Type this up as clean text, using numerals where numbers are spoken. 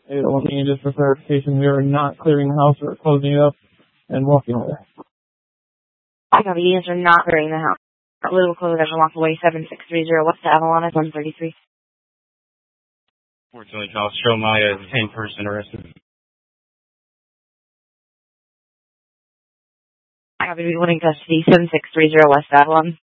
Looking just for clarification, we are not clearing the house, we're closing it up and walking away. I copy, you are not clearing the house. We will close it and walk away. 7630 West Avalon at 133. Fortunately, I'll show my 10-person arrested. I copy, we will in custody. 7630 West Avalon.